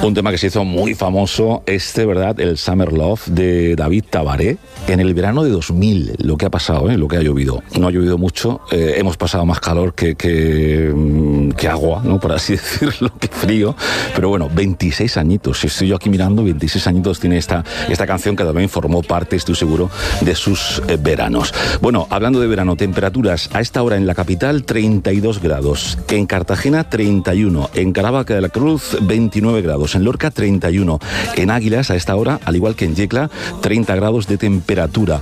Un tema que se hizo muy famoso, ¿verdad? El Summer Love de David Tabaré. En el verano de 2000, lo que ha pasado, lo que ha llovido. No ha llovido mucho, hemos pasado más calor que agua, ¿no? Por así decirlo, que frío. Pero bueno, 26 añitos. Estoy yo aquí mirando, 26 añitos tiene esta canción que también formó parte, estoy seguro, de sus veranos. Bueno, hablando de verano, temperaturas a esta hora en la capital, 32 grados. En Cartagena, 31. En Caravaca de la Cruz, 29 grados. En Lorca, 31. En Águilas, a esta hora, al igual que en Yecla, 30 grados de temperatura.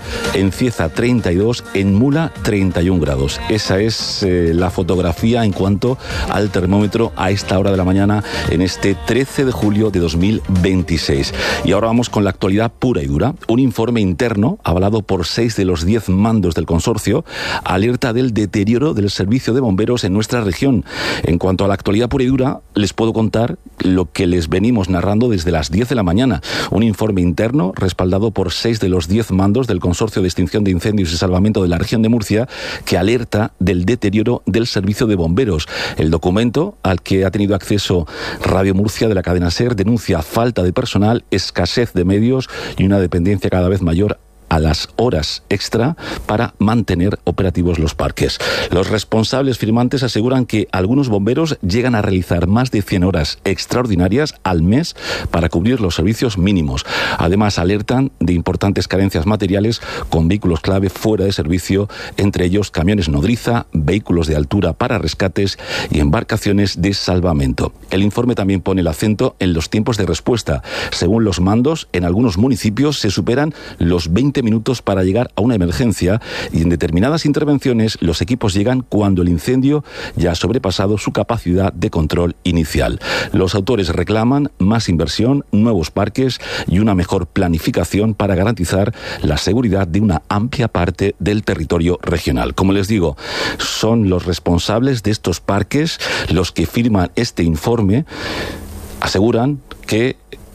En Cieza, 32. En Mula, 31 grados. Esa es la fotografía en cuanto al termómetro a esta hora de la mañana en este 13 de julio de 2026. Y ahora vamos con la actualidad pura y dura. Un informe interno, avalado por 6 de los 10 mandos del consorcio, alerta del deterioro del servicio de bomberos en nuestra región. En cuanto a la actualidad pura y dura, les puedo contar lo que les venimos narrando desde las 10 de la mañana. Un informe interno respaldado por 6 de los 10 mandos del Consorcio de Extinción de Incendios y Salvamento de la región de Murcia, que alerta del deterioro del servicio de bomberos. El documento, al que ha tenido acceso Radio Murcia de la cadena SER, denuncia falta de personal, escasez de medios y una dependencia cada vez mayor a las horas extra para mantener operativos los parques. Los responsables firmantes aseguran que algunos bomberos llegan a realizar más de 100 horas extraordinarias al mes para cubrir los servicios mínimos. Además, alertan de importantes carencias materiales con vehículos clave fuera de servicio, entre ellos camiones nodriza, vehículos de altura para rescates y embarcaciones de salvamento. El informe también pone el acento en los tiempos de respuesta. Según los mandos, en algunos municipios se superan los 20 minutos para llegar a una emergencia y en determinadas intervenciones los equipos llegan cuando el incendio ya ha sobrepasado su capacidad de control inicial. Los autores reclaman más inversión, nuevos parques y una mejor planificación para garantizar la seguridad de una amplia parte del territorio regional. Como les digo, son los responsables de estos parques los que firman este informe. Aseguran que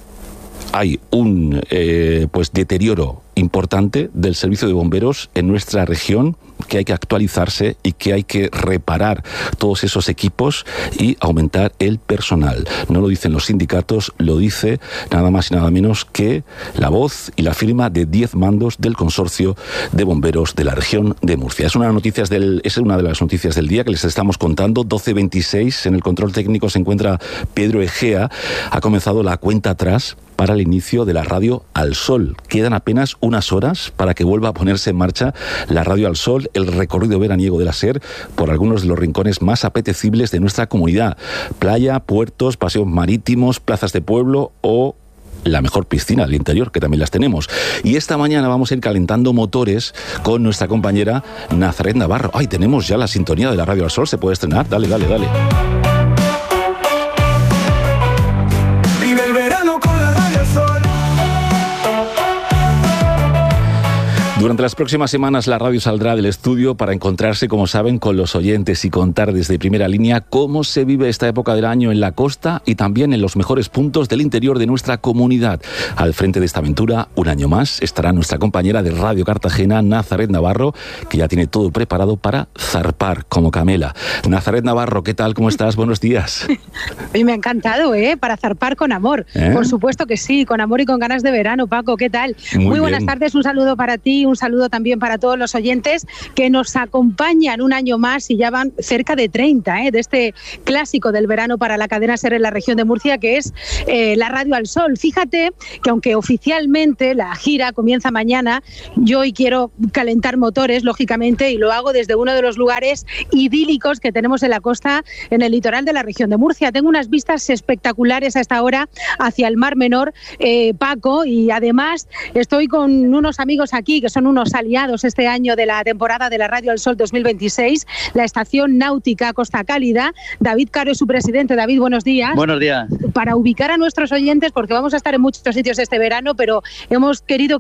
hay un deterioro importante del servicio de bomberos en nuestra región, que hay que actualizarse y que hay que reparar todos esos equipos y aumentar el personal. No lo dicen los sindicatos, lo dice nada más y nada menos que la voz y la firma de 10 mandos del Consorcio de Bomberos de la región de Murcia. Es una de las noticias del día que les estamos contando. 12:26, en el control técnico se encuentra Pedro Egea. Ha comenzado la cuenta atrás para el inicio de la Radio Al Sol. Quedan apenas unas horas para que vuelva a ponerse en marcha la Radio Al Sol, el recorrido veraniego de la SER por algunos de los rincones más apetecibles de nuestra comunidad. Playa, puertos, paseos marítimos, plazas de pueblo o la mejor piscina del interior, que también las tenemos. Y esta mañana vamos a ir calentando motores con nuestra compañera Nazaret Navarro. ¡Ay, tenemos ya la sintonía de la Radio Al Sol! ¿Se puede estrenar? Dale. Durante las próximas semanas la radio saldrá del estudio para encontrarse, como saben, con los oyentes y contar desde primera línea cómo se vive esta época del año en la costa y también en los mejores puntos del interior de nuestra comunidad. Al frente de esta aventura, un año más, estará nuestra compañera de Radio Cartagena, Nazaret Navarro, que ya tiene todo preparado para zarpar como Camela. Nazaret Navarro, ¿qué tal? ¿Cómo estás? Buenos días. Oye, me ha encantado, para zarpar con amor. Por supuesto que sí, con amor y con ganas de verano, Paco, ¿qué tal? Muy buenas tardes, un saludo para ti, un saludo también para todos los oyentes que nos acompañan un año más y ya van cerca de 30 de este clásico del verano para la cadena SER en la región de Murcia, que es la Radio Al Sol. Fíjate que aunque oficialmente la gira comienza mañana, yo hoy quiero calentar motores, lógicamente, y lo hago desde uno de los lugares idílicos que tenemos en la costa, en el litoral de la región de Murcia. Tengo unas vistas espectaculares a esta hora hacia el Mar Menor, Paco, y además estoy con unos amigos aquí que son unos aliados este año de la temporada de la Radio Al Sol 2026, la Estación Náutica Costa Cálida. David Caro es su presidente. David, buenos días. Buenos días. Para ubicar a nuestros oyentes, porque vamos a estar en muchos sitios este verano, pero hemos querido que el punto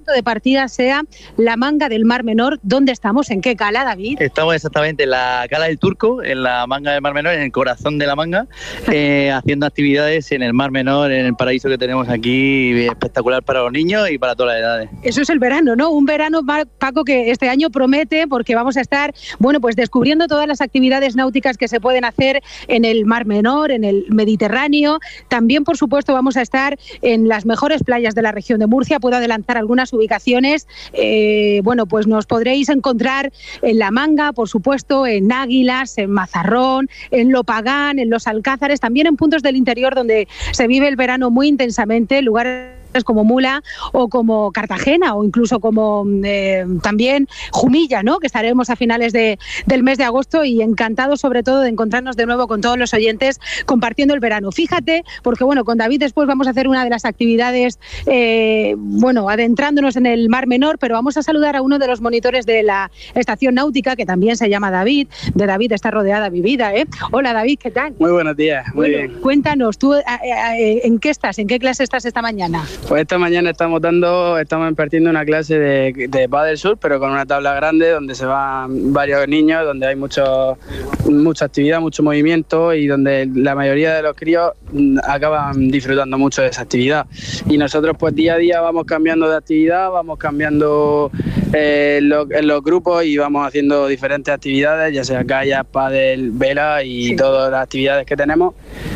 punto de partida sea la Manga del Mar Menor. ¿Dónde estamos? ¿En qué cala, David? Estamos exactamente en la cala del Turco, en la Manga del Mar Menor, en el corazón de la manga, haciendo actividades en el Mar Menor, en el paraíso que tenemos aquí, espectacular para los niños y para todas las edades. Eso es el verano, ¿no? Un verano, Paco, que este año promete, porque vamos a estar, bueno, pues descubriendo todas las actividades náuticas que se pueden hacer en el Mar Menor, en el Mediterráneo. También, por supuesto, vamos a estar en las mejores playas de la región de Murcia. Puedo adelantar algunas ubicaciones. Bueno, pues nos podréis encontrar en La Manga, por supuesto, en Águilas, en Mazarrón, en Lopagán, en Los Alcázares, también en puntos del interior donde se vive el verano muy intensamente, lugares como Mula o como Cartagena o incluso como también Jumilla, ¿no? Que estaremos a finales del mes de agosto, y encantados sobre todo de encontrarnos de nuevo con todos los oyentes compartiendo el verano. Fíjate, porque bueno, con David después vamos a hacer una de las actividades, bueno, adentrándonos en el Mar Menor, pero vamos a saludar a uno de los monitores de la estación náutica, que también se llama David. De David está rodeada mi vida, ¿eh? Hola David, ¿qué tal? Muy buenos días, muy bien. Cuéntanos, ¿tú en qué estás? ¿En qué clase estás esta mañana? Pues esta mañana estamos impartiendo una clase de pádel surf, pero con una tabla grande donde se van varios niños, donde hay mucha actividad, mucho movimiento, y donde la mayoría de los críos acaban disfrutando mucho de esa actividad. Y nosotros pues día a día vamos cambiando de actividad, vamos cambiando los grupos y vamos haciendo diferentes actividades, ya sea kayak, pádel, vela y todas las actividades que tenemos,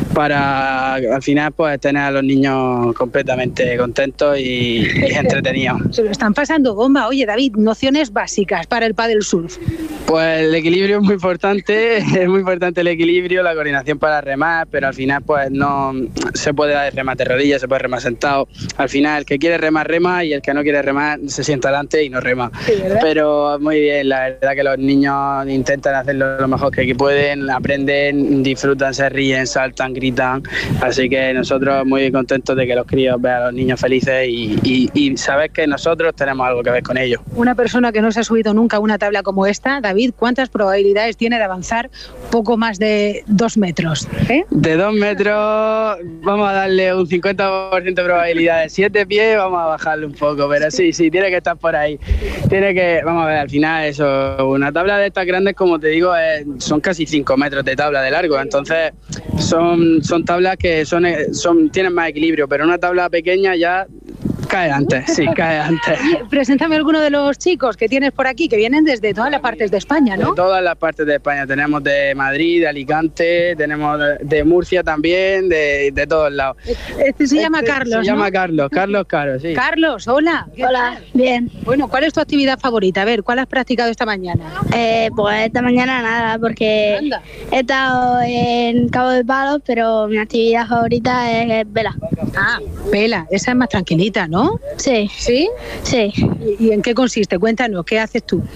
para al final pues tener a los niños completamente contentos y entretenidos. Se lo están pasando bomba. Oye David, nociones básicas para el pádel surf. Pues el equilibrio es muy importante el equilibrio, la coordinación para remar, pero al final pues no se puede remar de rodillas, se puede remar sentado. Al final el que quiere remar rema y el que no quiere remar se sienta adelante y no rema. Sí, pero muy bien, la verdad que los niños intentan hacerlo lo mejor que pueden, aprenden, disfrutan, se ríen, saltan, gritan, así que nosotros muy contentos de que los críos vean a los niños felices y saber que nosotros tenemos algo que ver con ellos. Una persona que no se ha subido nunca a una tabla como esta, David, ¿cuántas probabilidades tiene de avanzar poco más de 2 metros? De 2 metros vamos a darle un 50% de probabilidades. 7 pies vamos a bajarle un poco, pero sí, tiene que estar por ahí. Vamos a ver, al final eso, una tabla de estas grandes, como te digo, son casi 5 metros de tabla de largo, entonces son tablas que tienen más equilibrio, pero una tabla pequeña ya cae antes. Preséntame alguno de los chicos que tienes por aquí, que vienen desde todas las partes de España, ¿no? De todas las partes de España, tenemos de Madrid, de Alicante, tenemos de Murcia también, de todos lados. Este se llama Carlos, Se llama Carlos Caro, sí. Carlos, hola. Hola, bien. Bueno, ¿cuál es tu actividad favorita? A ver, ¿cuál has practicado esta mañana? Pues esta mañana nada, porque he estado en Cabo de Palos, pero mi actividad favorita es vela. Ah, vela, esa es más tranquilita, ¿no? Sí. ¿Sí? Sí. ¿Y en qué consiste? Cuéntanos, ¿qué haces tú?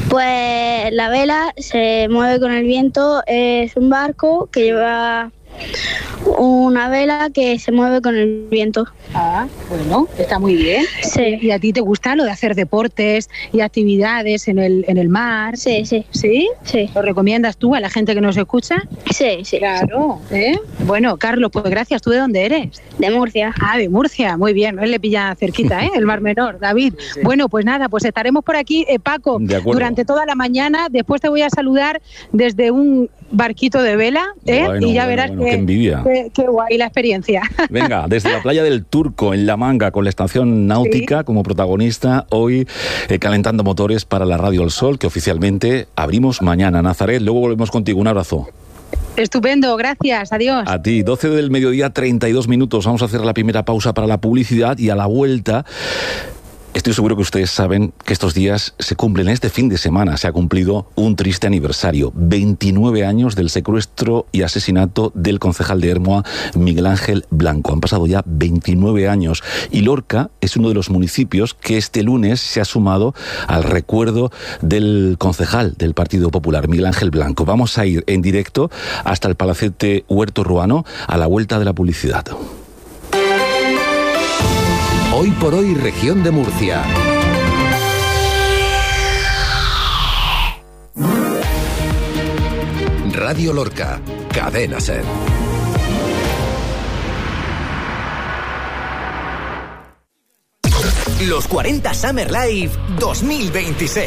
Pues la vela se mueve con el viento, es un barco que lleva una vela que se mueve con el viento. Ah, bueno, está muy bien. Sí. ¿Y a ti te gusta lo de hacer deportes y actividades en el mar? Sí. ¿Sí? Sí. ¿Lo recomiendas tú a la gente que nos escucha? Sí. Claro. Bueno, Carlos, pues gracias. ¿Tú de dónde eres? De Murcia. Ah, de Murcia. Muy bien. Él le pilla cerquita, el Mar Menor. David. Sí. Bueno, pues nada, pues estaremos por aquí, Paco, durante toda la mañana. Después te voy a saludar desde un barquito de vela, y ya verás qué envidia. Qué guay la experiencia. Venga, desde la playa del Turco, en La Manga, con la estación náutica como protagonista, hoy calentando motores para la Radio El Sol, que oficialmente abrimos mañana. Nazaret, luego volvemos contigo. Un abrazo. Estupendo, gracias, adiós. A ti, 12 del mediodía, 32 minutos. Vamos a hacer la primera pausa para la publicidad y a la vuelta... Estoy seguro que ustedes saben que estos días se cumplen, este fin de semana se ha cumplido un triste aniversario, 29 años del secuestro y asesinato del concejal de Ermua, Miguel Ángel Blanco. Han pasado ya 29 años y Lorca es uno de los municipios que este lunes se ha sumado al recuerdo del concejal del Partido Popular, Miguel Ángel Blanco. Vamos a ir en directo hasta el Palacete Huerto Ruano a la vuelta de la publicidad. Hoy por hoy, región de Murcia. Radio Lorca, Cadena SER. Los 40 Summer Live 2026.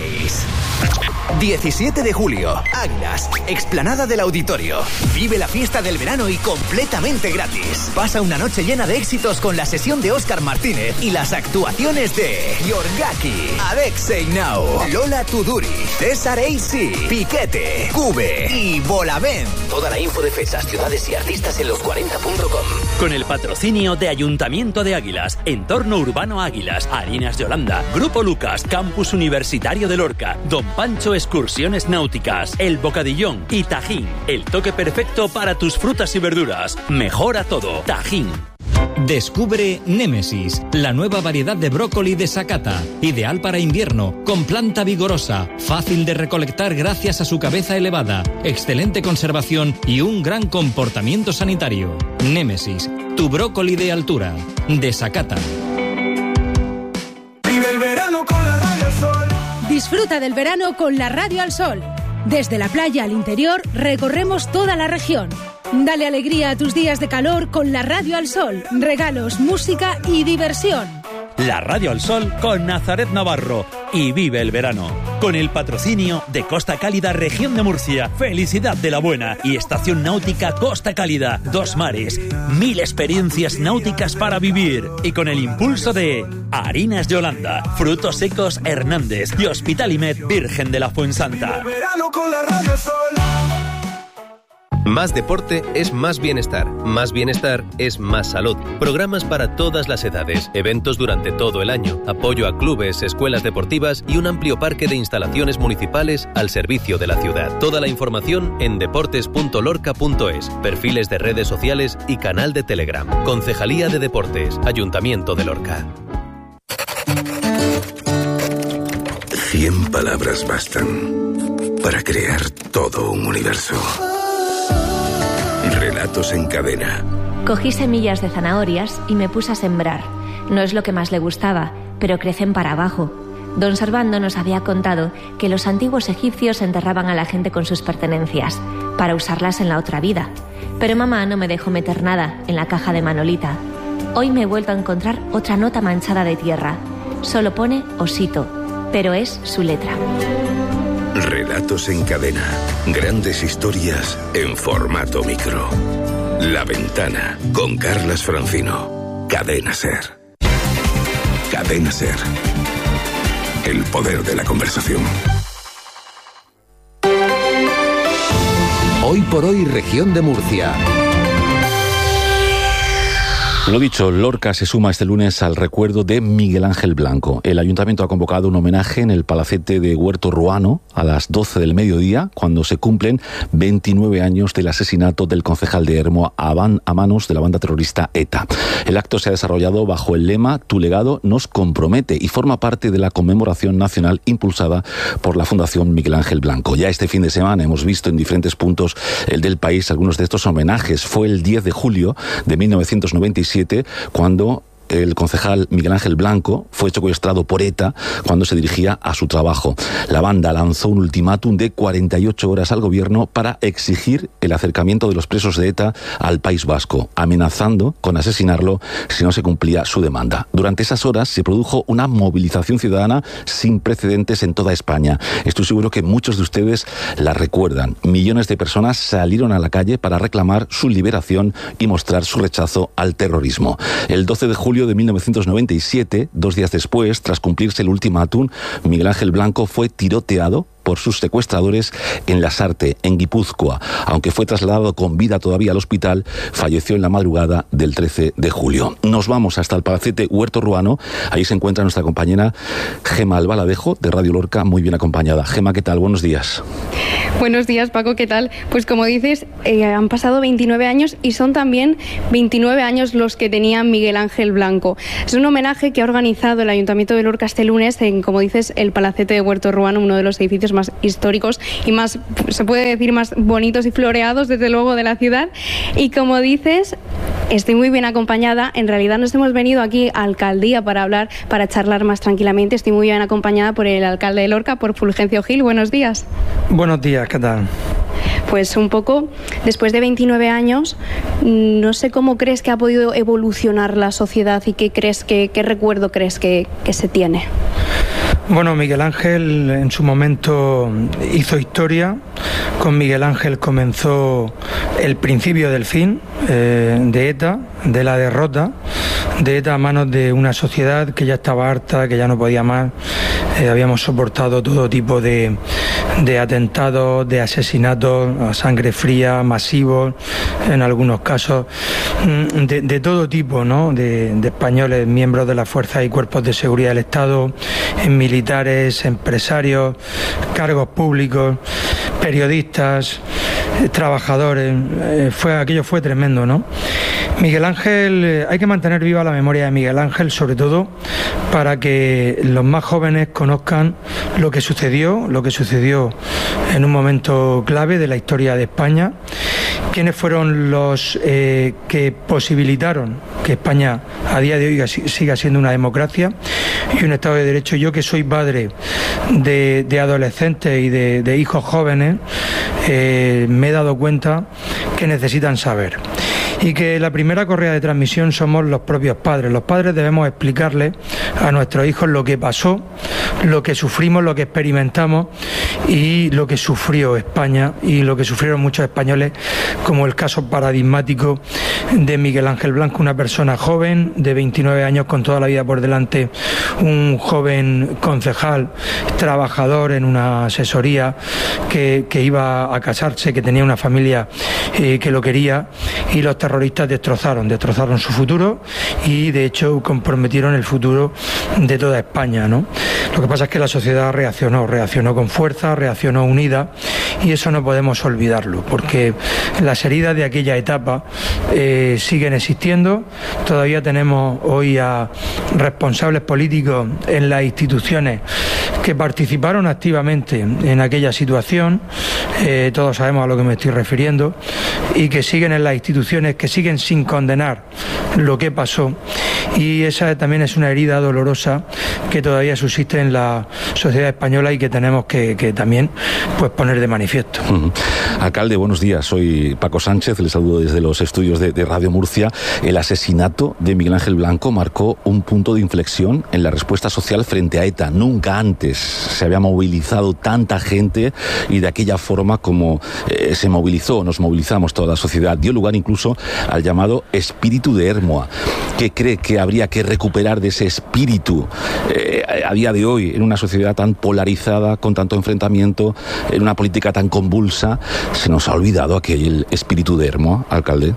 17 de julio, Águilas, explanada del Auditorio. Vive la fiesta del verano y completamente gratis. Pasa una noche llena de éxitos con la sesión de Óscar Martínez y las actuaciones de Yorgaki, Alexei Now, Lola Tuduri, César AC, Piquete, Cube y Bolavent. Toda la info de fechas, ciudades y artistas en los40.com. Con el patrocinio de Ayuntamiento de Águilas, Entorno Urbano Águilas, Harinas Yolanda, Grupo Lucas, Campus Universitario de Lorca, Don Pancho Excursiones Náuticas, El Bocadillón y Tajín. El toque perfecto para tus frutas y verduras. Mejora todo. Tajín. Descubre Némesis, la nueva variedad de brócoli de Sakata, ideal para invierno, con planta vigorosa, fácil de recolectar gracias a su cabeza elevada, excelente conservación y un gran comportamiento sanitario. Némesis, tu brócoli de altura, de Sakata. Vive el verano con la Radio al Sol. Disfruta del verano con la Radio al Sol. Desde la playa al interior recorremos toda la región. Dale alegría a tus días de calor con la Radio al Sol. Regalos, música y diversión. La Radio al Sol con Nazaret Navarro. Y vive el verano. Con el patrocinio de Costa Cálida, Región de Murcia. Felicidad de la Buena. Y Estación Náutica Costa Cálida. Dos mares. 1000 experiencias náuticas para vivir. Y con el impulso de Harinas Yolanda, Frutos Secos Hernández y Hospitalimed Virgen de la Fuensanta. Verano con la Radio al Sol. Más deporte es más bienestar es más salud. Programas para todas las edades, eventos durante todo el año, apoyo a clubes, escuelas deportivas y un amplio parque de instalaciones municipales al servicio de la ciudad. Toda la información en deportes.lorca.es, perfiles de redes sociales y canal de Telegram. Concejalía de Deportes, Ayuntamiento de Lorca. 100 palabras bastan para crear todo un universo. Relatos en cadena. Cogí semillas de zanahorias y me puse a sembrar. No es lo que más le gustaba, pero crecen para abajo. Don Servando nos había contado que los antiguos egipcios enterraban a la gente con sus pertenencias, para usarlas en la otra vida. Pero mamá no me dejó meter nada en la caja de Manolita. Hoy me he vuelto a encontrar otra nota manchada de tierra. Solo pone Osito, pero es su letra. Relatos en cadena. Grandes historias en formato micro. La Ventana con Carlas Francino. Cadena SER. Cadena SER. El poder de la conversación. Hoy por hoy, Región de Murcia. Lo dicho, Lorca se suma este lunes al recuerdo de Miguel Ángel Blanco. El ayuntamiento ha convocado un homenaje en el palacete de Huerto Ruano a las 12 del mediodía, cuando se cumplen 29 años del asesinato del concejal de Hermo a manos de la banda terrorista ETA. El acto se ha desarrollado bajo el lema "Tu legado nos compromete" y forma parte de la conmemoración nacional impulsada por la Fundación Miguel Ángel Blanco. Ya este fin de semana hemos visto en diferentes puntos del país algunos de estos homenajes. Fue el 10 de julio de 1997 cuando el concejal Miguel Ángel Blanco fue secuestrado por ETA cuando se dirigía a su trabajo. La banda lanzó un ultimátum de 48 horas al gobierno para exigir el acercamiento de los presos de ETA al País Vasco, amenazando con asesinarlo si no se cumplía su demanda. Durante esas horas se produjo una movilización ciudadana sin precedentes en toda España. Estoy seguro que muchos de ustedes la recuerdan. Millones de personas salieron a la calle para reclamar su liberación y mostrar su rechazo al terrorismo. El 12 de julio de 1997, 2 días después, tras cumplirse el ultimátum, Miguel Ángel Blanco fue tiroteado por sus secuestradores en Lasarte, en Guipúzcoa. Aunque fue trasladado con vida todavía al hospital, falleció en la madrugada del 13 de julio. Nos vamos hasta el palacete Huerto Ruano. Ahí se encuentra nuestra compañera Gema Albaladejo, de Radio Lorca, muy bien acompañada. Gema, ¿qué tal? Buenos días. Buenos días, Paco, ¿qué tal? Pues como dices, han pasado 29 años y son también 29 años los que tenía Miguel Ángel Blanco. Es un homenaje que ha organizado el Ayuntamiento de Lorca este lunes en, como dices, el palacete de Huerto Ruano, uno de los edificios más históricos y más, se puede decir, más bonitos y floreados, desde luego, de la ciudad. Y como dices, Estoy muy bien acompañada. En realidad nos hemos venido aquí a Alcaldía para charlar más tranquilamente. Estoy muy bien acompañada por el alcalde de Lorca, por Fulgencio Gil. Buenos días. Buenos días, ¿qué tal? Pues un poco, después de 29 años, no sé cómo crees que ha podido evolucionar la sociedad y qué recuerdo crees que se tiene. Bueno, Miguel Ángel en su momento hizo historia. Con Miguel Ángel comenzó el principio del fin de ETA, de la derrota de ETA a manos de una sociedad que ya estaba harta, que ya no podía más. Habíamos soportado todo tipo de atentados, de asesinatos a sangre fría, masivos, en algunos casos, de todo tipo, ¿no? De españoles, miembros de las fuerzas y cuerpos de seguridad del Estado, militares, empresarios, cargos públicos, periodistas, trabajadores. Aquello fue tremendo, ¿no? Miguel Ángel, hay que mantener viva la memoria de Miguel Ángel, sobre todo para que los más jóvenes conozcan lo que sucedió en un momento clave de la historia de España, quiénes fueron los que posibilitaron que España a día de hoy siga siendo una democracia y un Estado de Derecho. Yo, que soy padre de adolescentes y de hijos jóvenes, me he dado cuenta que necesitan saber. Y que la primera correa de transmisión somos los propios padres. Los padres debemos explicarles a nuestros hijos lo que pasó, lo que sufrimos, lo que experimentamos y lo que sufrió España y lo que sufrieron muchos españoles, como el caso paradigmático de Miguel Ángel Blanco, una persona joven de 29 años con toda la vida por delante, un joven concejal, trabajador en una asesoría que iba a casarse, que tenía una familia que lo quería, y los terroristas destrozaron su futuro y de hecho comprometieron el futuro de toda España, ¿no? Lo que pasa es que la sociedad reaccionó con fuerza, reaccionó unida, y eso no podemos olvidarlo, porque las heridas de aquella etapa siguen existiendo. Todavía tenemos hoy a responsables políticos en las instituciones que participaron activamente en aquella situación, todos sabemos a lo que me estoy refiriendo, y que siguen en las instituciones, que siguen sin condenar lo que pasó, y esa también es una herida dolorosa que todavía subsiste en la sociedad española y que tenemos que también pues poner de manifiesto. Alcalde, buenos días, soy Paco Sánchez, le saludo desde los estudios de Radio Murcia. El asesinato de Miguel Ángel Blanco marcó un punto de inflexión en la respuesta social frente a ETA. Nunca antes se había movilizado tanta gente y de aquella forma como nos movilizamos toda la sociedad. Dio lugar incluso al llamado espíritu de Hermoa. ¿Qué cree que habría que recuperar de ese espíritu a día de hoy, en una sociedad tan polarizada, con tanto enfrentamiento, en una política tan convulsa? ¿Se nos ha olvidado aquel espíritu de Hermoa, alcalde?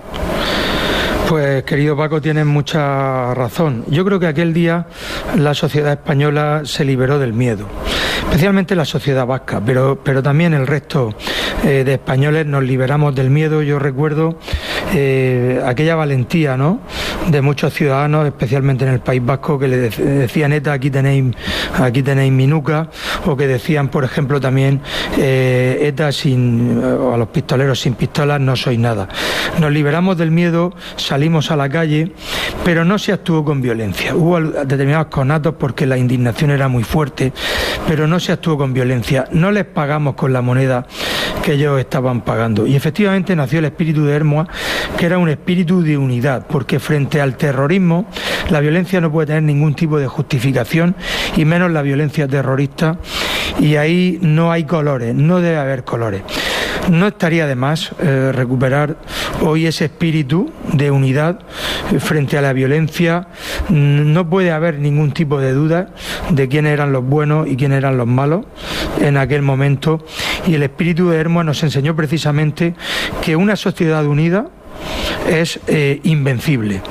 Pues, querido Paco, tienes mucha razón. Yo creo que aquel día la sociedad española se liberó del miedo, especialmente la sociedad vasca, pero también el resto de españoles nos liberamos del miedo. Yo recuerdo aquella valentía, ¿no?, de muchos ciudadanos, especialmente en el País Vasco, que le decían: ETA, aquí tenéis mi nuca, o que decían, por ejemplo, también ETA a los pistoleros: sin pistolas no sois nada. Nos liberamos del miedo, salimos a la calle, pero no se actuó con violencia. Hubo determinados conatos porque la indignación era muy fuerte, pero no se actuó con violencia. No les pagamos con la moneda que ellos estaban pagando. Y efectivamente nació el espíritu de Hermoa, que era un espíritu de unidad, porque frente al terrorismo la violencia no puede tener ningún tipo de justificación, y menos la violencia terrorista, y ahí no hay colores, no debe haber colores. No estaría de más recuperar hoy ese espíritu de unidad frente a la violencia. No puede haber ningún tipo de duda de quiénes eran los buenos y quiénes eran los malos en aquel momento, y el espíritu de Hermoa nos enseñó precisamente que una sociedad unida es invencible.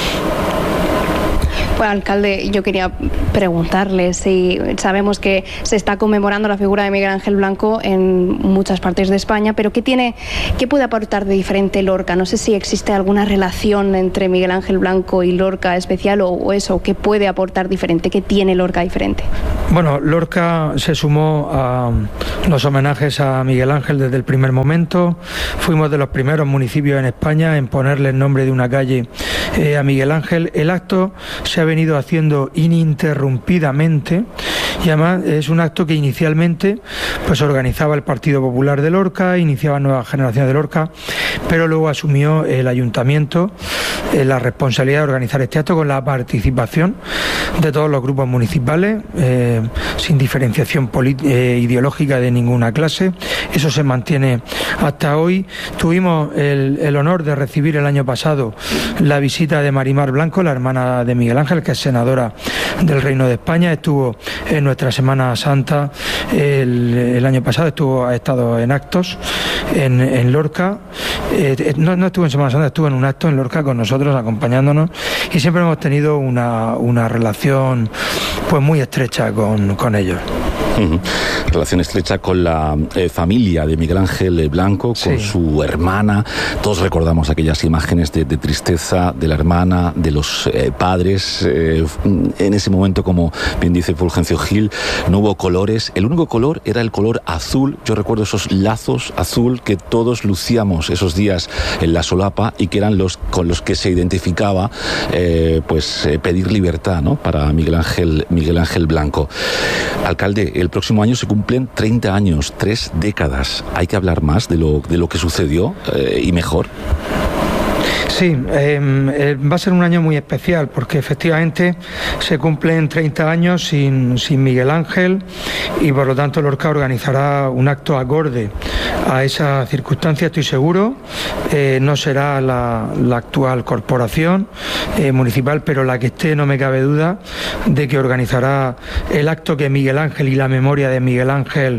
Pues, alcalde, yo quería preguntarle si sabemos que se está conmemorando la figura de Miguel Ángel Blanco en muchas partes de España, pero ¿qué puede aportar de diferente Lorca? No sé si existe alguna relación entre Miguel Ángel Blanco y Lorca especial, o eso, ¿qué puede aportar diferente? ¿Qué tiene Lorca diferente? Bueno, Lorca se sumó a los homenajes a Miguel Ángel desde el primer momento. Fuimos de los primeros municipios en España en ponerle el nombre de una calle a Miguel Ángel. El acto se ha venido haciendo ininterrumpidamente y además es un acto que inicialmente pues organizaba el Partido Popular de Lorca, iniciaba Nueva Generación de Lorca, pero luego asumió el Ayuntamiento la responsabilidad de organizar este acto con la participación de todos los grupos municipales, sin diferenciación ideológica de ninguna clase. Eso se mantiene hasta hoy. Tuvimos el honor de recibir el año pasado la visita de Marimar Blanco, la hermana de Miguel Ángel, que es senadora del Reino de España. Estuvo en nuestra Semana Santa el año pasado, ha estado en actos en Lorca. No estuvo en Semana Santa, estuvo en un acto en Lorca con nosotros, acompañándonos, y siempre hemos tenido una relación pues muy estrecha con ellos. Relación estrecha con la familia de Miguel Ángel Blanco, con su hermana. Todos recordamos aquellas imágenes de tristeza de la hermana, de los padres. En ese momento, como bien dice Fulgencio Gil, no hubo colores. El único color era el color azul. Yo recuerdo esos lazos azul que todos lucíamos esos días en la solapa y que eran los con los que se identificaba pedir libertad, ¿no?, para Miguel Ángel Blanco. Alcalde, el próximo año se cumplen 30 años, 3 décadas. ¿Hay que hablar más de lo que sucedió y mejor? Sí, va a ser un año muy especial porque efectivamente se cumplen 30 años sin Miguel Ángel y por lo tanto Lorca organizará un acto acorde a esa circunstancia, estoy seguro. No será la actual corporación municipal, pero la que esté, no me cabe duda de que organizará el acto que Miguel Ángel y la memoria de Miguel Ángel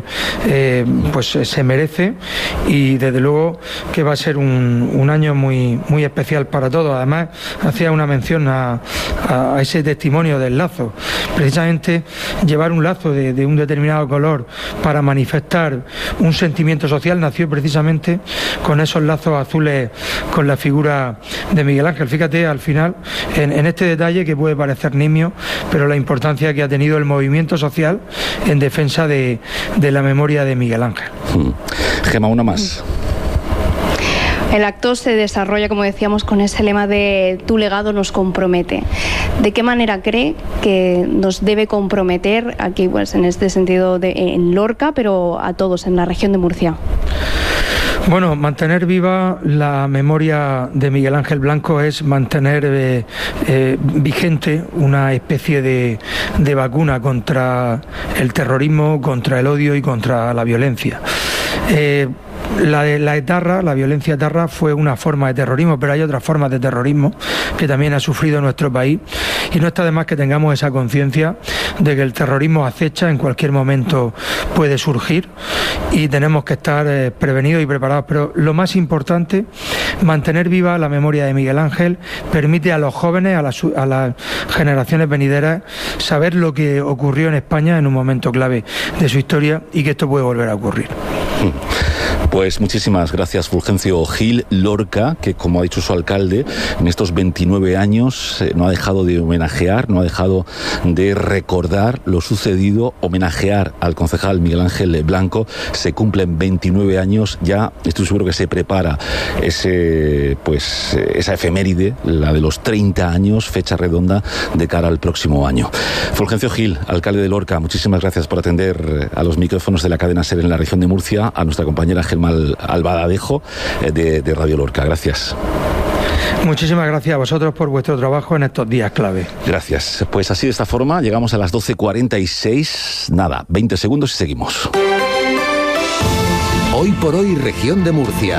se merece, y desde luego que va a ser un año muy, muy especial para todos. Además, hacía una mención a ese testimonio del lazo. Precisamente llevar un lazo de un determinado color para manifestar un sentimiento social nació precisamente con esos lazos azules con la figura de Miguel Ángel. Fíjate al final en este detalle que puede parecer nimio, pero la importancia que ha tenido el movimiento social en defensa de la memoria de Miguel Ángel. Gemma, una más. El acto se desarrolla, como decíamos, con ese lema de "tu legado nos compromete". ¿De qué manera cree que nos debe comprometer aquí, pues en este sentido en Lorca, pero a todos en la región de Murcia? Bueno, mantener viva la memoria de Miguel Ángel Blanco es mantener vigente una especie de vacuna contra el terrorismo, contra el odio y contra la violencia. La etarra, la violencia etarra, fue una forma de terrorismo, pero hay otras formas de terrorismo que también ha sufrido nuestro país, y no está de más que tengamos esa conciencia de que el terrorismo acecha, en cualquier momento puede surgir y tenemos que estar prevenidos y preparados. Pero lo más importante, mantener viva la memoria de Miguel Ángel, permite a los jóvenes, a las generaciones venideras, saber lo que ocurrió en España en un momento clave de su historia y que esto puede volver a ocurrir. Pues muchísimas gracias, Fulgencio Gil. Lorca, que como ha dicho su alcalde, en estos 29 años no ha dejado de homenajear, no ha dejado de recordar lo sucedido, homenajear al concejal Miguel Ángel Blanco. Se cumplen 29 años, ya estoy seguro que se prepara esa efeméride, la de los 30 años, fecha redonda de cara al próximo año. Fulgencio Gil, alcalde de Lorca, muchísimas gracias por atender a los micrófonos de la cadena SER en la región de Murcia, a nuestra compañera Gemma Albadadejo de Radio Lorca. Gracias. Muchísimas gracias a vosotros por vuestro trabajo en estos días clave. Gracias. Pues así, de esta forma, llegamos a las 12:46. Nada, 20 segundos y seguimos. Hoy por hoy, región de Murcia.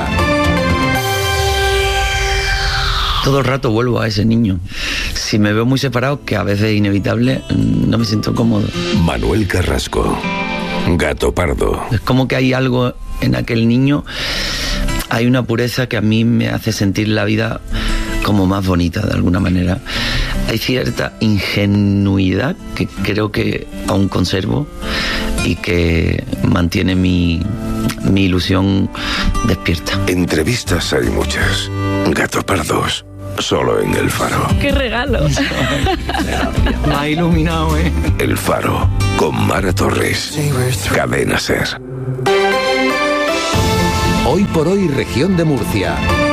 Todo el rato vuelvo a ese niño. Si me veo muy separado, que a veces es inevitable, no me siento cómodo. Manuel Carrasco, Gato Pardo. Es como que hay algo en aquel niño, hay una pureza que a mí me hace sentir la vida como más bonita de alguna manera. Hay cierta ingenuidad que creo que aún conservo y que mantiene mi ilusión despierta. Entrevistas hay muchas. Gato Pardos, solo en El Faro. ¡Qué regalo! Me ha iluminado, ¿eh? El Faro, con Mara Torres. Cadena SER. Hoy por hoy, región de Murcia.